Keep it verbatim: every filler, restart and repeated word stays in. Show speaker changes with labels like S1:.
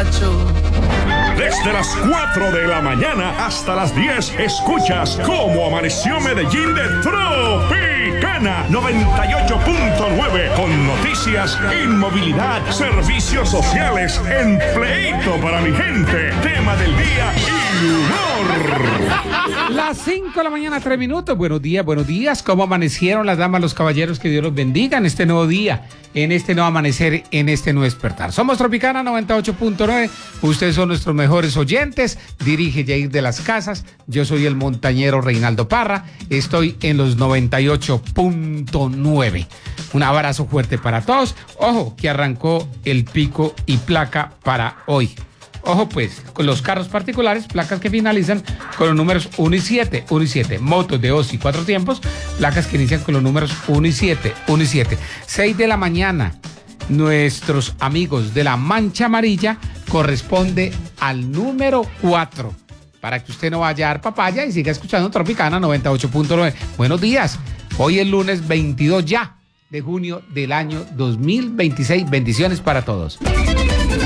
S1: borracho.
S2: Desde las cuatro de la mañana hasta las diez, escuchas Cómo Amaneció Medellín de Tropicana noventa y ocho punto nueve, con noticias, inmovilidad, servicios sociales, empleito para mi gente, tema del día y humor.
S3: Las cinco de la mañana, tres minutos. Buenos días, buenos días. ¿Cómo amanecieron las damas, los caballeros? Que Dios los bendiga en este nuevo día, en este nuevo amanecer, en este nuevo despertar. Somos Tropicana noventa y ocho punto nueve. Ustedes son nuestros mejores oyentes. Dirige Jair de las Casas. Yo soy el montañero Reinaldo Parra. Estoy en los noventa y ocho punto nueve. Un abrazo fuerte para todos. Ojo, que arrancó el pico y placa para hoy. Ojo pues, con los carros particulares, placas que finalizan con los números uno y siete, uno y siete. Motos de dos y cuatro tiempos, placas que inician con los números uno y siete, uno y siete. seis de la mañana, nuestros amigos de la Mancha Amarilla corresponde al número cuatro. Para que usted no vaya a dar papaya y siga escuchando Tropicana noventa y ocho punto nueve. Buenos días, hoy es lunes veintidós ya de junio del año dos mil veintiséis. Bendiciones para todos.